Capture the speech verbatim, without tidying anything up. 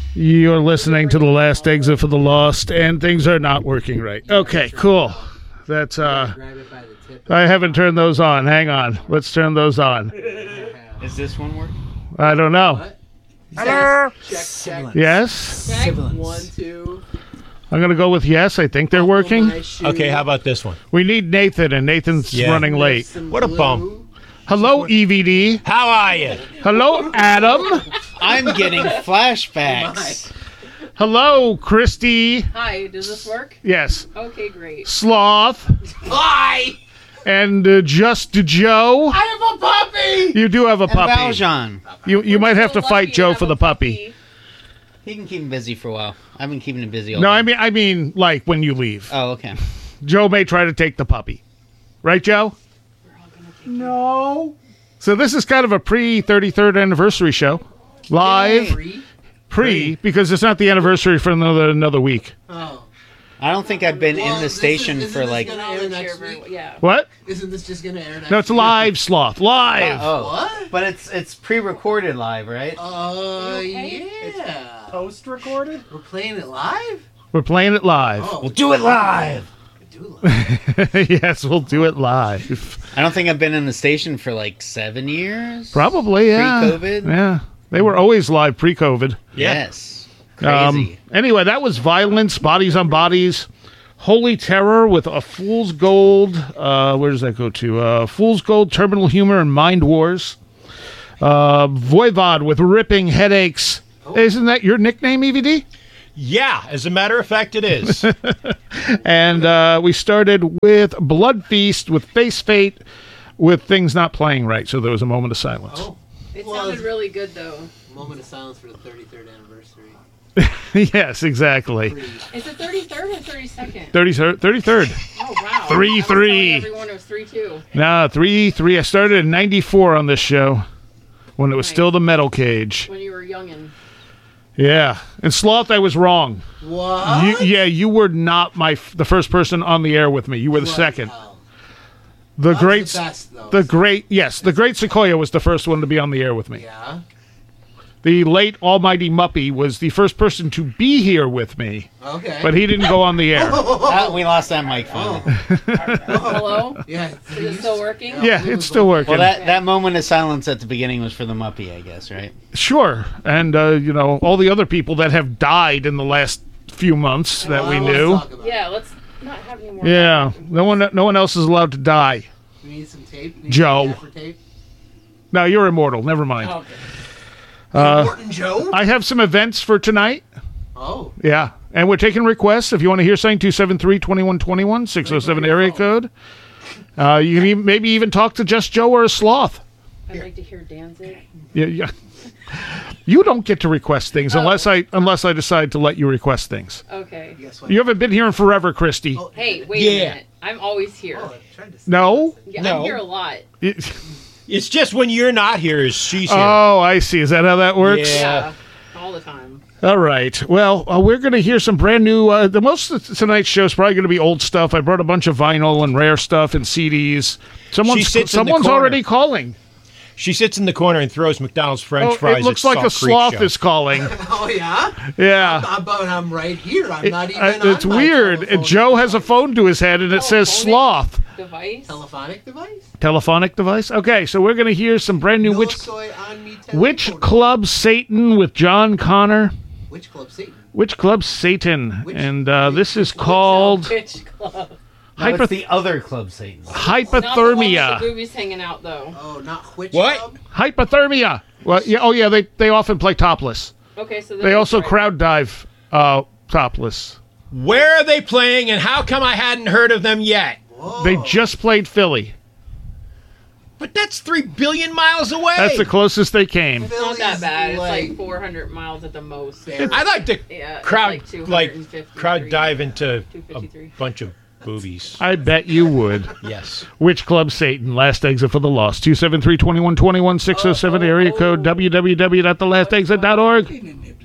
You're listening to The Last Exit for the Lost, and things are not working right. Okay, cool. That's, uh... I haven't turned those on. Hang on. Let's turn those on. Is this one working? I don't know. What? Hello? Check, check. Yes? Check. One, two. I'm going to go with yes. I think they're working. Okay, how about this one? We need Nathan, and Nathan's Yeah. running late. What a bum. Hello, E V D. How are you? Hello, Adam. I'm getting flashbacks. Hello, Christy. Hi, does this work? Yes. Okay, great. Sloth. Hi! And uh, Just Joe. I have a puppy! You do have a And puppy. Valjean. You you might have to So fight lucky Joe have for a the puppy. He can keep him busy for a while. I've been keeping him busy all No, day. I mean I mean like when you leave. Oh, okay. Joe may try to take the puppy. Right, Joe? No. So this is kind of a pre thirty-third anniversary show. Live. Free? Pre, because it's not the anniversary for another another week. Oh. I don't think I've been Well, in the this station is- isn't for this like... gonna air next week? Yeah. What? Isn't this just gonna air next No, it's week? live, Sloth. Live. Oh, What? but it's it's pre-recorded live, right? Uh, Okay. yeah. Post-recorded? We're playing it live? We're playing it live. Oh, We'll do it live. do live. Yes, we'll do it live. I don't think I've been in the station for like seven years. Probably, yeah. Pre-COVID? Yeah. They were always live pre-COVID. Yes. Um, Crazy. anyway, that was Violence, Bodies on Bodies. Holy Terror with a Fool's Gold. Uh, where does that go to? Uh, Fool's Gold, Terminal Humor, and Mind Wars. Uh, Voivod with Ripping Headaches. Oh. Isn't that your nickname, E V D? Yeah, as a matter of fact, it is. And uh, we started with Blood Feast with Face Fate with things not playing right. So there was a moment of silence. Oh. It Well, sounded it's- really good, though. Moment of silence for the thirty-third anniversary. Yes, exactly. Free. Is it thirty-third or thirty-second? thirty-third. thirty-third. Oh, wow. Three, I was three. telling everyone it was three two. Nah, three three. I started in ninety-four on this show when it was Nice. still the metal cage. When you were youngin'. Yeah, and Sloth, I was wrong. What? You, yeah, you were not my f- the first person on the air with me. You were the Bloody second. hell. The That's great, the best, though. the great, yes, the great Sequoia was the first one to be on the air with me. Yeah. The late Almighty Muppy was the first person to be here with me, Okay. but he didn't go on the air. Ah, we lost that mic finally. Hello? Yeah. Is it still working? Yeah, it's still working. Well, that, that moment of silence at the beginning was for the Muppy, I guess, right? Sure, and uh, you know all the other people that have died in the last few months that we Well, let's knew. talk about it. Yeah, let's not have any more. Yeah, no one, no one else is allowed to die. We need some tape. We need Joe. some gaffer tape. No, you're immortal. Never mind. Okay. Uh, Morton Joe? I have some events for tonight. Oh. Yeah, and we're taking requests. If you want to hear something, two seven three, two one two one, six oh seven area code. Uh, you can even, maybe even talk to Just Joe or a Sloth. I'd like to hear Danzig. Yeah, yeah. You don't get to request things Oh. unless I unless I decide to let you request things. Okay. Guess what? You haven't been here in forever, Christy. Oh, Hey, wait Yeah. a minute. I'm always here. Oh, I tried to say No. Yeah, No. I'm here a lot. It- It's just when you're not here, is she's here. oh, I see. Is that how that works? Yeah. Yeah. All the time. All right. Well, uh, we're going to hear some brand new. Uh, the most of tonight's show is probably going to be old stuff. I brought a bunch of vinyl and rare stuff and C Ds. Someone's sits in the someone's corner. already calling. She sits in the corner and throws McDonald's French Oh, fries. it looks at like a Salt Creek sloth Show. is calling. Oh, yeah? Yeah. Uh, But I'm right here. I'm It- not even uh, on it's my weird. telephone Joe has a phone to his head and it says Telephonic sloth. Device. telephonic device. Telephonic device. Okay, so we're going to hear some brand new No Witch soy on me Witch telephone. Club Satan with John Connor. Witch Club Satan. Witch Club Satan, Witch- and uh, this is Witch- called Bitch club. No, Hypo- it's the other Club Satan. Not the one with the hypothermia. boobies hanging out, though. Oh, not Witch What? Club? Hypothermia. Well, yeah. Oh, yeah. They they often play topless. Okay, so They also right. crowd dive uh, topless. Where are they playing, and how come I hadn't heard of them yet? Whoa. They just played Philly. But that's three billion miles away. That's the closest they came. It's not that Philly's bad. It's like- like four hundred miles at the most. Fair. I like to Yeah, it's crowd like two like fifty-three. crowd dive into a two fifty-three. bunch of boobies. I bet you would. Yes. Witch Club Satan, Last Exit for the Lost. two seven three, two one two one, six oh seven, Oh, oh, area oh. code, w w w dot the last exit dot org. Looking in the